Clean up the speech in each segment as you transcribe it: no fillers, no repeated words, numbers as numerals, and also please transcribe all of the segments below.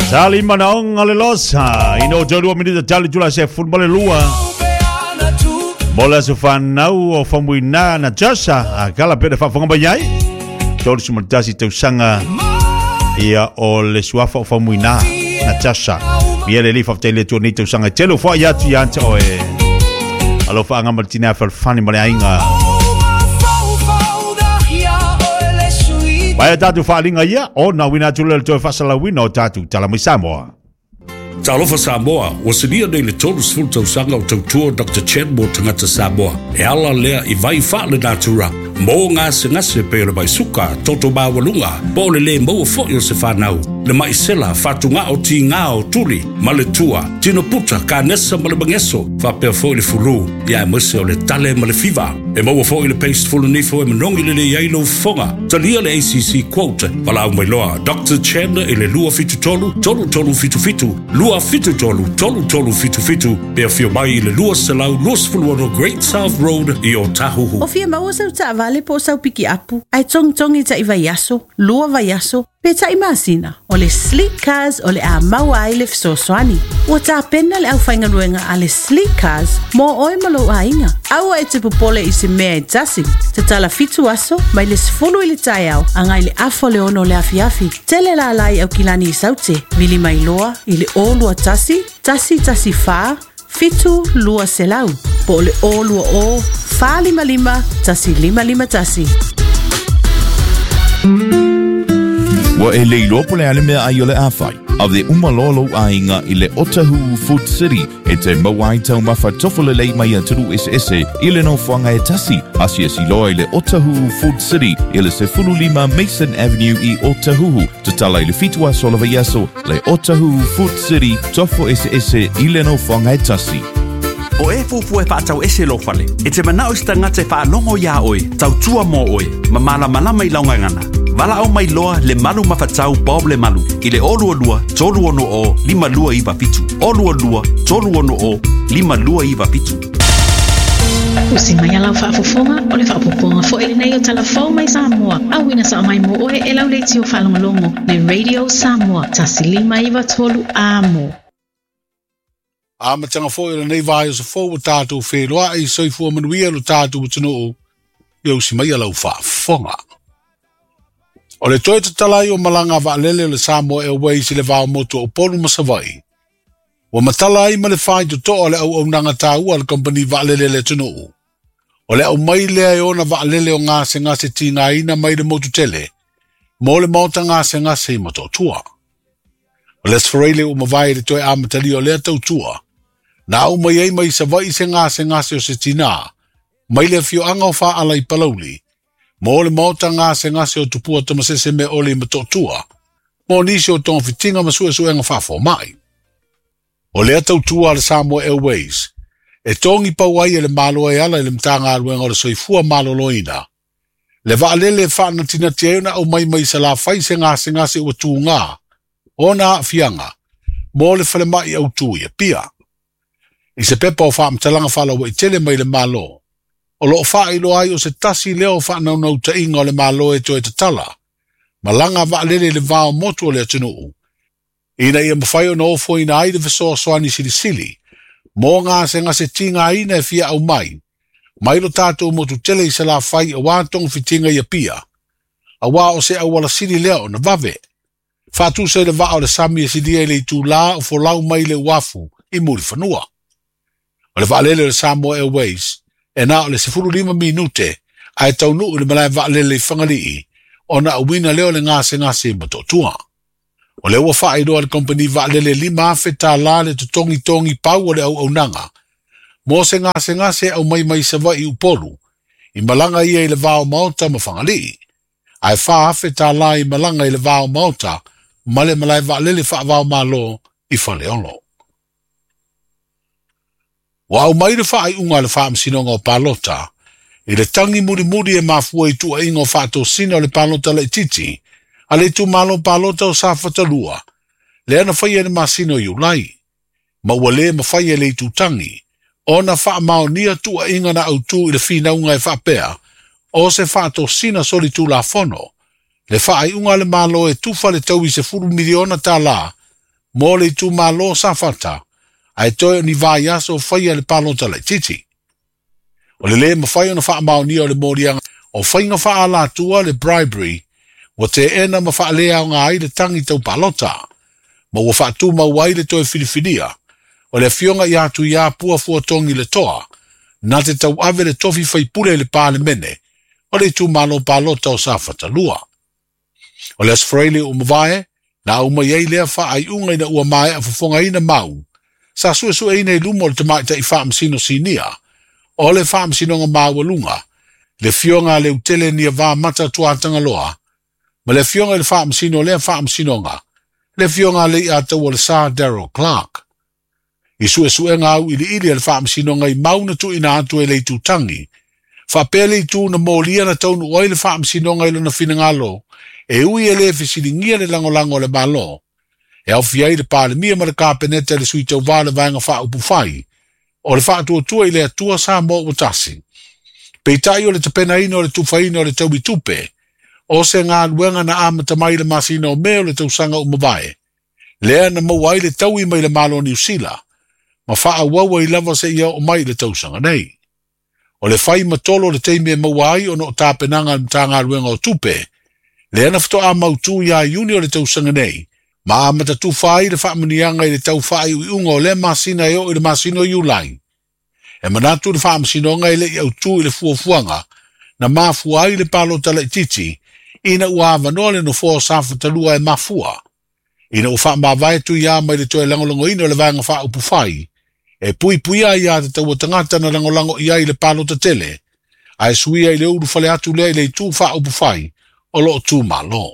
Tali manaong alelosa. Ino jodua minita tali jula se football lua. Bola se fanau o famuina na jasa. Akala pede fa fonga bayai. Tolu sumatasi tau sanga. Ia o le suafa o famuina na jasa. Ia le lifa tele tu ni tau sanga telo fa ya tu yanta o e. Alo fa anga martina fa fani male ainga. Waya tatu whaalinga ia, o na wina tulele toi whasala wina o tatu talamai Samoa. Talofa Samoa, wa sinia nei le tolu sfulu tau sanga o tau tua Dr. Chenmo tangata Samoa. E ala lea I vai whaale natura, mo ngase pe le mai suka, toto mawalunga, po le mo fo yo se whanau. Le mai sela, whatunga o ti ngā o tuli, ma le tua, tino puta, ka nesa ma le mangeso, whapea fo le fulu, ia mese o le tale ma le fiva. E mo fo le paste fulu nifo e manongi le yailo fonga, talia le ACC quote, walau mai loa, Dr. Chen e le lua fitu tolu, tolu fitu fitu, lua fitu tolu fitu, pea fio mai le lua selau, lua sfulu ono Great South Road I o Tahuhu. O fia maua sau ta vale po sau piki apu, ai tong I ta I vaiaso, lua vaiaso, pe ta I masina, o le sleek cars o le a maua ai le fisoswani. Ua ta pena le au whaingaruenga a le sleek cars, mo oi malo a inga. Aua e te pupole I se mea e tasi, te tala fitu aso, mai le sifulu I le tai au, angai le afo le ono le afiafi. Tele la alai au kilani I saute, vili mai loa, I le olua tasi fa, fitu lua selau, po le olua o, fa lima, tasi lima tasi. Wa e leilo pole ale mea ai o le awhai. Au le umalolo a inga I le Otahuhu Food City e te mawai tau mawha tofole lei mai a turu ese I le no whanga e tasi. Asia si loa I le Otahuhu Food City I le se fululima Mason Avenue I Otahuhu. Te tala I le fitua solava yaso le Otahuhu Food City tofo ese I le no whanga e tasi. O e fufu e whaatau ese lo whale. E te manao sta ngate whaanongo ia oe, tau tua mo oe, ma malama I laungangana. Wala au mai loa le malu mawhatau Bob le malu. I le olua lua, tolu ono o, lima lua iwa pitu. Olua lua, tolu ono o, lima lua iwa pitu. Usi mai alau whaafofonga, o le whaapoponga fo ele nei o talafau mai Samoa. Au ina sa mai mo oe e lau leiti o whalongolongo. Le Radio Samoa, tasi lima iwa tolu amo. Amatanga fo ele nei vai o sa fo o tātou wheroa I soifua manuia lo tātou utano o. Iau si mai alau whaafonga. O le toi te talai o malanga waalele le Samoa Airways I le vao moto o polu masawai. O matala ai ma le whai to toa le au nanga tāua le company waalele le tuno o. O le au mai lea e ona waalele o ngase tina ina mai le motu tele. Mo le mauta ngase I mato tua. O le sfareile o mawai le toi amatali o lea tau tua. Na au mai ei mai savai se ngase o se tina. Mai le fio anga o wha ala I palauli. Mo le mauta ngase o tupua tamasese me ole mato tua. Mo nisi o ton fitinga masue enga whafo mai. O lea tau tua le Samoa Airways. E tongi pauai e le malo e ala le mtanga aluenga o le soifua malo loina. Le vaalele whaana tina tiauna au mai sa la fai se ngase ua tu ngā. O na fianga. Mo le whale mai au tu ia pia. I se pepa o wha mtalanga whala wa I tele mai le malo. O lo wha ilo ai o se tasi leo wha nau ta inga o le malo e toi te tala. Malanga vaalele le vao motu o le atunuu. Ina ia mawhai o na ofo ina aide vesoa soani sili. Mo ngase tinga ina e fia au mai. Mai lo tātou motu tele I se la whai a wātong fitinga ia pia. A wā o se awala sili leo na vave. Whātu se le vao le sami e sidi e le I tū la o folau mai le wafu I muri whanua. O le vaalele le Samoa Airways. E na o le 15 minute ai tau nuu le malai vaalele I whangalii o na awina leo le ngase mato tua. O le ua whae doa le company vaalele 5 awheta la le tongi pau o le au nanga. Mo se ngase au mai sawa I upolu. I malanga ia I le vao mauta ma whangalii. Ai wha awheta la I malanga I le vao mauta ma le malai vaalele wha vao malo I whaleolo. Wa au mai le whaai unga le wha msinonga o palota, I le tangi muri e mafua I tua ingo whaato sina o le palota le titi, a le tu malo palota o sa whatalua, le ana whai ane masino I ulai, ma ua le ma whai le tu tangi, o na wha maonia tua inga na au tu I le whina unga e whapea, o se whaato sina soli tu la fono, le whaai unga le malo e tufa le tau I se 4 miliona ta la, mo le tu malo safata, ai toi ni vai aso whaia le palota le titi. O le mawhai ona wha maoni o le morianga, o whainga wha ala tua le bribery, wa te ena ma wha lea o ngā ai le tangi tau palota, ma wa wha tu mawai le toi whiriwhiria, o le fionga i atu i a pua fuatongi le toa, na te tau ave le tofi whaipule le pāle mene, o le tu malo palota o safata lua. O le asfraile o mwae, na uma iei lea wha ai unga ina ua mai a fufonga ina mau, sa sua ina i lumo le tamaita i wha msino sinia, o le wha msino nga mawalunga, le fionga le utele ni a wā mata tuatanga loa, ma le fionga le wha msino le wha msino nga, le fionga le i ata o le Sir Darrell Clark. I sue ngau ili ili le wha msino nga i mauna tu ina atu e le tu tangi, wha pele tu na molia na taunu oi le wha msino nga ilo na finangalo, e ui e le fisilingia le langolango le malo, e au fiai le pāle mia ma le kāpenete le sui tau wāle vaenga wha upu whai, o le wha tua i le atua sa mo utasi. Peitai o le tapena ina o le tufaina o le taubi tupe, o se ngā luenga na amata mai le masina o meo le tausanga umawae, lea na mawai le tau i mai le malo New Zealand, ma wha wawa i lava se ia o mai le tausanga nei. O le whai matolo le teimia mawai o no tāpenanga mta ngā luenga o tupe, lea na fto a mautu ia iuni o le tausanga nei, ma amata tu whai le whaamanianga i le tau whai ui unga o le masina e o i le masina o iulai. E manatu le whaamsinonga i le i autu i le fuafuanga, na mafua i le palota le titi, ina ua avanoa le no fua safatalua e mafua. Ina ufa mawai tu ia mai le toe langolongo ino le vanga wha upu whai, e pui a ia te tau tangata na langolango ia i le palota tele, a e suia i le uru fale atu le i le tu wha upu whai, o lo tu malo.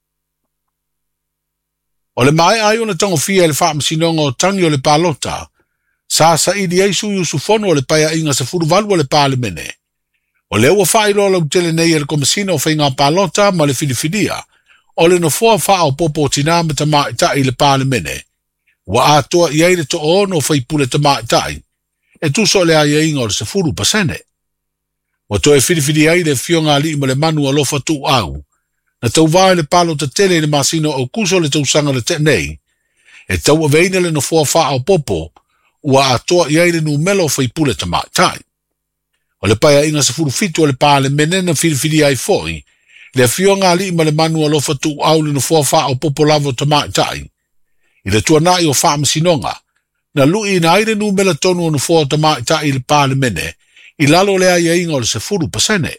O le mai ai ona tango fia le whaamsinonga o tangi o le palota, sa ili eisu Yusufono o le paia inga se furuvalu o le pāle mene. O le ua whai lola utele nei e le komisina o whainga palota ma le filifidia, o le no fua wha o popo tina me tamaitai le pāle mene. Wa atoa i eire to ono o whaipule tamaitai, e tuso le aia inga o le se furu pasene. Wa toe filifidia i le fionga li ma le manu a lofa tu au, na tau vai le palota tele le masino o kuso le tausanga le te nei, e tau aveina le no fua wha o popo, ua atoa i aile nu melo whaipule tamaitai. O le paia inga se furufitu o le pāle menena filifili ai foi, le fionga li ma le manu alofa tu au le no fua o popo lavo tamaitai. I le tuanai o wha sinonga, na lui ina aile nu mela tonu o no fua tamaitai i le pāle mene, i lalo le aia inga o le se furu pasene.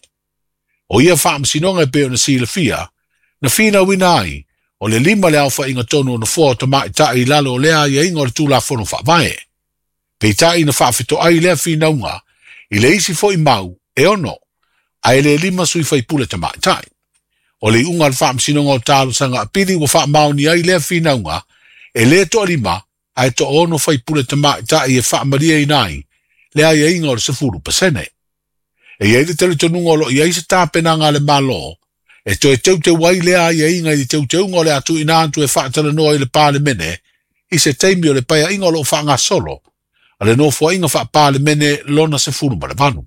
O ia wha sinonga e peo na si le fia, na fina wina ai, o le lima le alfa inga tonu o no fua tamaitai i lalo le aia inga o le tula fono wha vae. Peitai na whaafito ai lea whinaunga, i le isi fo i mau, e ono, ai le lima sui whaipule tamaitai. O le unga al whaamsinonga o tālo sanga apiri wa wha mauni ai lea whinaunga, e le to lima, ai to ono whaipule tamaitai e wha maria inai, lea ia inga o le sefuru pasene. E iei le tele tonunga o lo iei se tāpenanga le malo, e to e teute wai lea ia inga i teute unga o le atu inantu e whaatala noa i le pāle mene, i se teimi o le paia inga o lo wha ngā solo, ale no fo inga fa pale mene lona se furu ma le manu.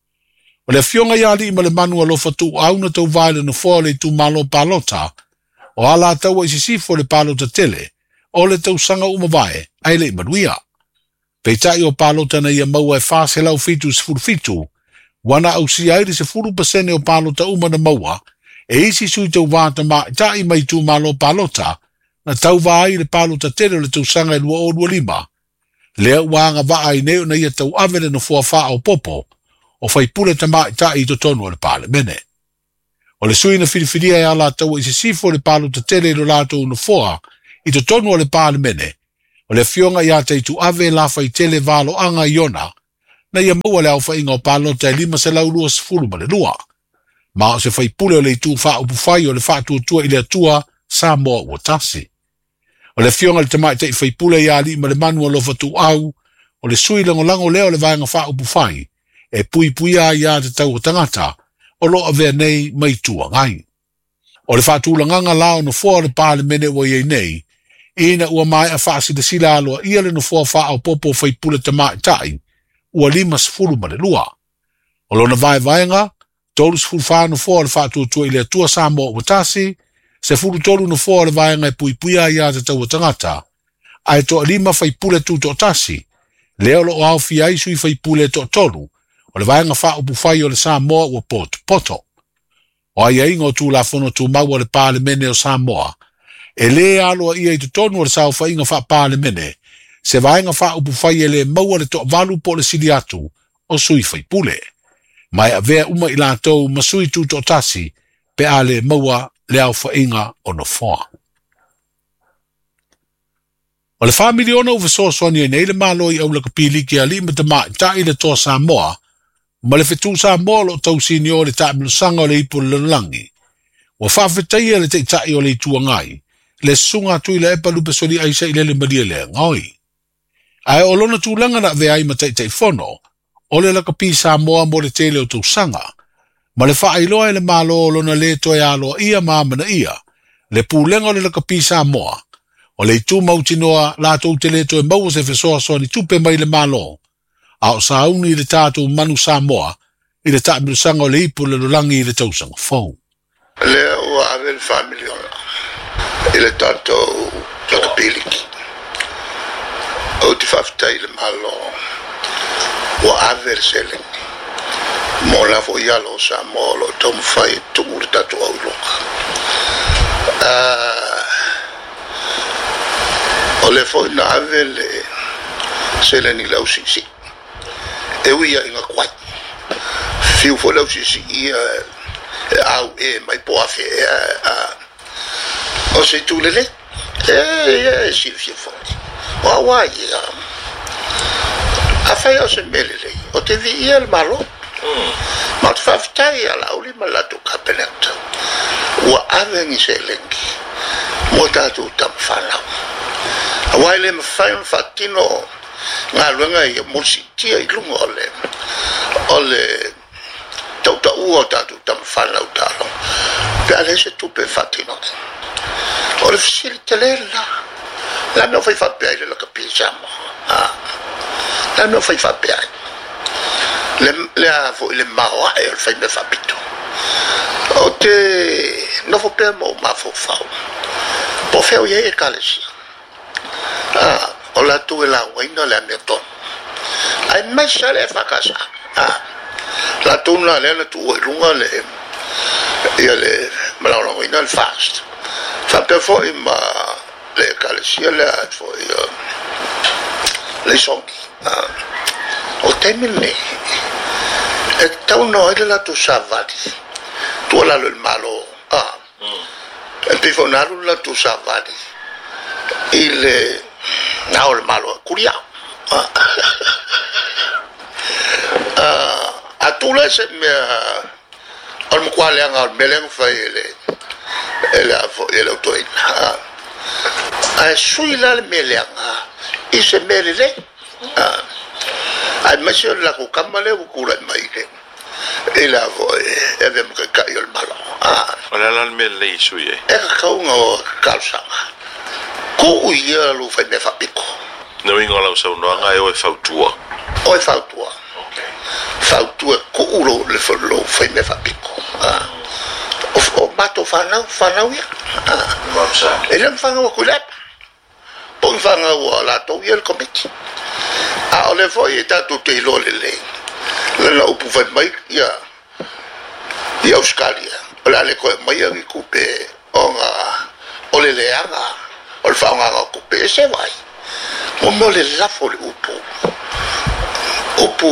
O le fionga ia li ma le manu alo fa tu au na tau vaile no fo le tu malo palota, o ala tau isi sifo le palota tele, o le tau sanga umavae, ai le manuia. Peitai o palota na ia maua e fase lau fitu se furu fitu, wana au si aire se furu pasene o palota uma na maua, e isi sui tau vata ma tai mai tu malo palota, na tau vaai le palota tele le tau sanga e lua o lua lima, lea wanga waa i neo na ia tau avele no fua faa o popo, o fai pule tamaitai i to tonu o le pale mene. O le sui na filifidia e ala tau i se sifo le palo ta tele lo lato no fua, i to tonu o le pale mene, o le fionga ia te i tu ave la fai tele valo anga iona, na ia maua le au fai inga o palo ta lima se lau lua se fulu ma le lua. Ma o se fai pule o le tu faa upu fai o le faa tua i le atua sa moa ua tasi. O le fionga le tamaitai fai pule ia li ma le manua lofa tu au, o le sui lango leo le vaenga faa upu fai, e pui a ia te tau o tangata, o lo avea nei mai tua ngai. O le faa tūlanganga lao no fua le pāle mene o iei nei, ina ua mai a faa sida sila aloa ia le no fua faa o popo fai pule tamaitai, ua lima sifuru ma le lua. O lo na vaenga, tolu sifuru faa no fua le faa tua i le atua sa mo o tasi, se furu tolu no fua le vaenga e pui a ia te tau o tangata, ai to lima fai pule tu to tasi. Leo lo au fi ai sui fai pule to tolu. O le vaenga fa upu fai o le Samoa ua poto. O ai ingo tu la fono tu mau o le pāle mene o Samoa. E le alo ia i tu tonu o le sao fa inga fa pāle mene. Se vaenga fa upu fai e le mau o le to valu po le sili atu o sui fai pule. Mai a vea uma i la tau masui tu to tasi pe a le maua le au fa inga o no foa. O le whamili ona uwe so soani e nei le malo i au la kapili ki a lima te maa ta i le toa Samoa, ma le fetu Samoa lo tau sini o le ta milusanga o le ipu le langi. Wa whawhetai e le te tai o le itua ngai, le sunga tu i le epa lupe soli aisa i le maria le ngoi. Ai o lona tu langa na vea i ma tai fono, o le la kapi Samoa mo le tele o tau sanga, ma le wha ailoa e le malo o lona le toi aloa ia maamana ia, le pūlenga o le la kapi Samoa, o le itu mautinoa la tau te leto e mau se fesoa soa ni tupe mai le malo. A o sauni i le tātou manu Samoa i le tā milusanga o le ipu le lulangi i le tausanga fau. Le o ave le family ona. I le tātou lakapiliki. O te whaftai le malo. O ave le selengi. Mo la fo ialo Samoa lo tomu whai tungu le tātou au loka. O le foi na ave le seleni lau sisi. E uia inga kwai. Fiu fo lau sisi ia au e mai po afe o se tu lele. Si foi. Wa wa ia. A fai o se melele. O te vi ia le malo. Ma te whaftai ala uli malatu kapeneta. Wa ave ngi selengi. Mo tātou tam whanau. Awai le mawhain whatino ngā luenga i morsi tia i lunga o le tauta ua o tātou tam whanau tālo. Pe ale se tupe whatino. O le fisiri te le la mea whai whapea i le laka pizama. La mea whai whapea i. Le a fo i le maoa e o le whai me whapito. O te nofo pea mo mafo whau. Po feo ye e kalesia. O la tu la waina le ameton. Ai mai sale fakasa. La tu na le tu lunga le. Ia le malala waina le fast. Fa pe fo i ma le kalesia le fo le songi. O temine. E tau no ele la tu savati. Tu la le malo. E pifo nalu la tu savati. Il now el malo curia a tu le se me al quale al belen fa ele autoin a sui la melanga i se melele a monsieur la kamale ku la mai ke ele vo e vem que caiu el malo Ola la mele sui e ka unga kalsa ko ia lo fai me fapiko. No ingo la usau no anga e o fautua. O fautua. Okay. Fautua ko ulo le lo fai me fapiko. O mato fanau ia. Mamsa. Ele fanga o kulap. Pon fanga o la to ia el komiti. A ole foi ta tu te lo le. Le la upu fai mai ia. Ia Australia. Ola le ko mai ngi kupe onga ole leanga. O le whaonga ko pe se vai. Mo me le lafo le upu. Upu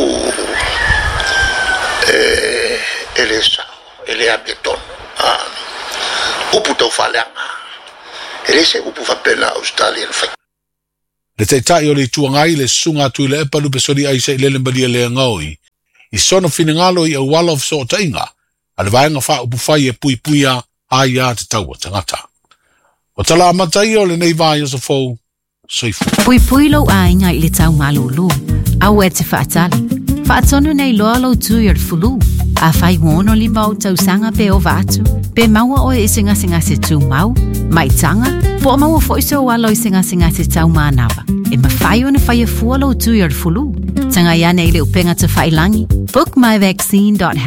ele sao, ele abeton. Upu tau whaleanga. Ele se upu whapena Australian whai. Le te tai o le tuangai le sunga tu le epa lupe sori aisa i lele maria le ngaoi. I sono finangalo i a wala of so tainga. A le vaenga wha upu whai e pui puia ai a te tau o tangata. O tala amatai o le nei vai o sa fau, soifu. Pui pui lau ainga i le tau malulu. Au e te whaatali. Whaatonu nei loa lau tui ar fulu. A whai wono li mau tau sanga pe o vatu. Pe maua o e singa se tu mau. Mai tanga. Po maua fo iso walo i singa se tau manawa. E ma whai o na whai a fua lau tui ar fulu. Tanga ia nei le upenga te whai langi. Book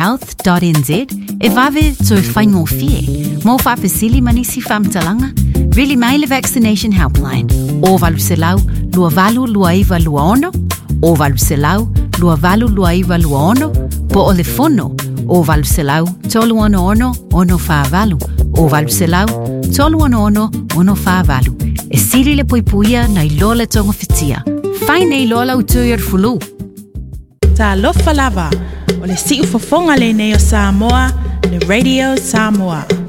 myvaccine.health.nz. E vave tui whai ngō fie. Mo whapesili manisi whamtalanga. rili mai le vaccination helpline. O valu se lau, lua valu lua iwa lua ono. O valu se lau, lua valu lua iwa lua ono. Po o le fono, o valu se lau, tolu ono ono, ono fa valu. O valu se lau, tolu ono ono, ono fa valu. E siri le poipuia na ilola tonga fitia. Fai nei lola utuia fulu. Ta lofa lava, o le siu fofonga le nei o Samoa, le Radio Samoa.